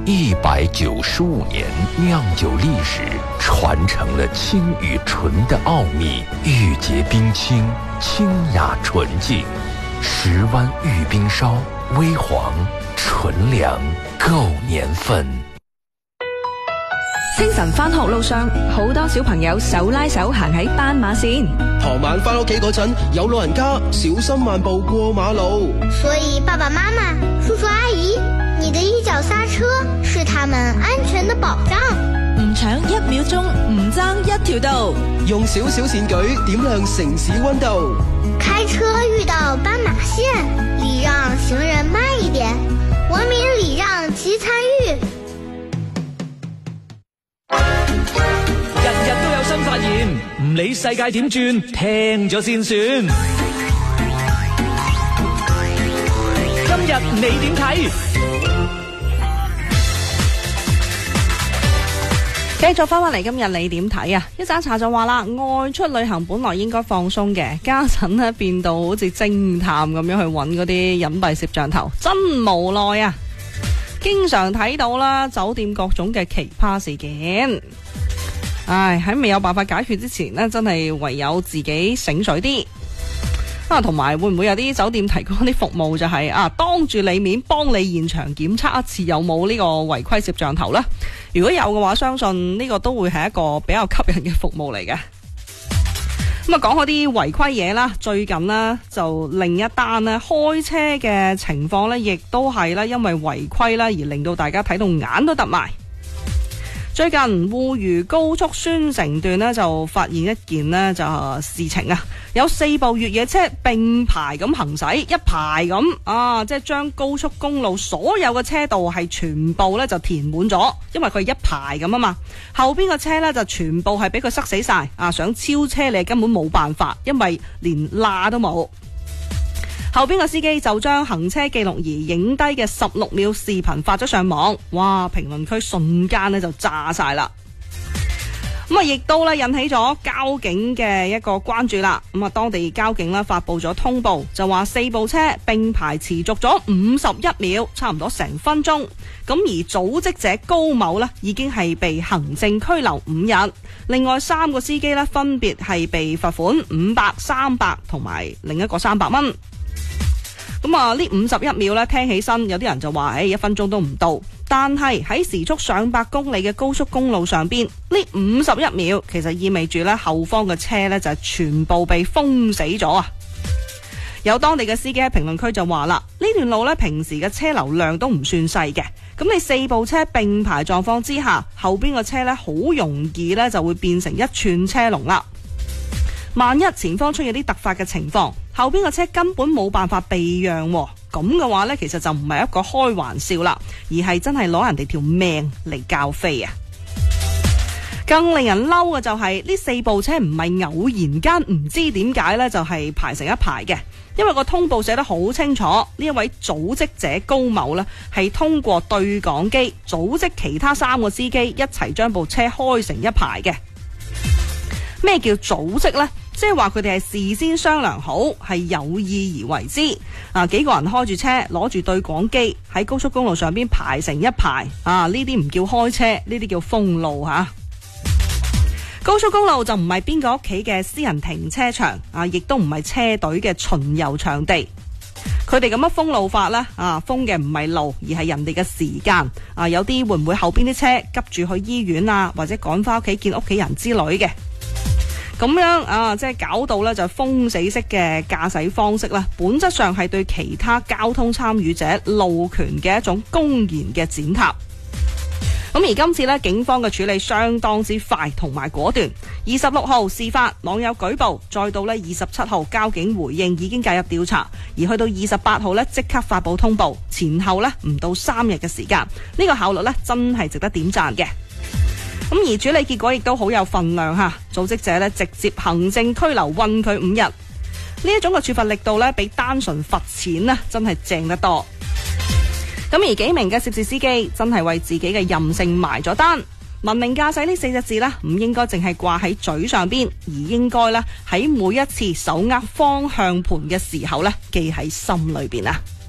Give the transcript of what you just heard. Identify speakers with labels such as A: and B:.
A: 195年酿酒历史，传承了清与纯的奥秘，玉洁冰清，清雅纯净。10湾玉冰烧，微黄纯良，夠年份。
B: 清晨返學路上，好多小朋友手拉手行喺斑馬線。
C: 傍晚返屋企嗰陣，有老人家小心慢步過馬路。
D: 所以爸爸媽媽、叔叔阿姨，你的一腳剎車是他們安全的保障。
B: 唔搶1秒鐘，唔爭一條道。
C: 用小小善舉點亮城市溫度。
D: 開車遇到斑馬線，禮讓行人慢一點，文明禮讓齊參與。
E: 日日都有新發現，唔理世界點轉，聽咗先算。今日你點睇？
F: 繼續翻嚟，今日你點睇啊？一盞茶就話啦，外出旅行本來應該放鬆嘅，家陣呢變到好似偵探咁樣去揾嗰啲隱蔽攝像頭，真無奈啊！經常睇到啦，酒店各種嘅奇葩事件。唉，喺未有辦法解決之前呢，真係唯有自己醒水啲啊！同埋會唔會有啲酒店提供啲服務，就係當住你面幫你現場檢測一次有冇呢個違規攝像頭呢？如果有嘅話，相信呢個都會係一個比較吸引嘅服務嚟嘅。咁講開啲違規嘢啦，最近呢就另一單呢開車嘅情況呢，亦都係因為違規啦而令到大家睇到眼都突埋。最近滬渝高速宣城段呢，就發現一件呢就事情啊，有4部越野車並排咁行駛，一排咁即係將高速公路所有嘅車道係全部呢就填滿咗，因為佢一排咁啊嘛，後邊嘅車呢就全部係俾佢塞死晒想超車你根本冇辦法，因為連罅都冇。後邊個司機就將行車記錄儀影低嘅16秒視頻發咗上網，哇！評論區瞬間呢就炸晒啦。咁亦都引起咗交警嘅一個關注啦。咁當地交警發布咗通報，就話4部車並排持續咗51秒，差唔多成分鐘。咁而組織者高某已經係被行政拘留5日，另外3個司機分別係被罰款500、300同埋另一個300蚊。咁呢51秒聽起身有啲人就話1分鐘都唔到，但係喺時速上百公里嘅高速公路上邊，呢51秒其實意味住後方嘅車就係全部被封死咗啊！有當地嘅司機喺評論區就話啦，呢段路平時嘅車流量都唔算細嘅，咁你4部車並排狀況之下，後邊嘅車好容易就會變成一串車龍啦。萬一前方出現啲突發嘅情況，後邊嘅車根本冇辦法避讓，咁嘅話其實就唔係一個開玩笑啦，而係真係攞人哋條命嚟教飛啊！更令人嬲嘅就係呢4部車唔係偶然間唔知點解就係排成一排嘅，因為個通報寫得好清楚，呢一位組織者高某係通過對講機組織其他3個司機一齊將部車開成一排嘅。咩叫組織呢？即係話佢哋係事先商量好，係有意而為之。幾個人開住車，攞住對講機喺高速公路上邊排成一排。呢啲唔叫開車，呢啲叫封路吓。高速公路就唔係邊個屋企嘅私人停車場，亦都唔係車隊嘅巡遊場地。佢哋咁樣封路法呢，封嘅唔係路，而係人哋嘅時間。有啲會唔會後邊啲車急住去醫院或者趕翻屋企見屋企人之類嘅？咁樣即係搞到就封死式嘅駕駛方式啦，本質上係對其他交通參與者路權嘅一種公然嘅踐踏。咁而今次警方嘅處理相當之快同埋果斷。26號事發，網友舉報，再到27號交警回應已經介入調查，而去到28號即刻發布通報，前後唔到3日嘅時間，呢個效率真係值得點讚嘅。咁而處理結果亦都好有分量吓，組織者直接行政拘留韞佢5日，呢一種嘅處罰力度比單純罰錢真係正得多。咁而幾名嘅涉事司機真係為自己嘅任性埋咗單。文明駕駛呢4隻字唔應該淨係掛喺嘴上邊，而應該喺每一次手握方向盤嘅時候記喺心裏邊啊。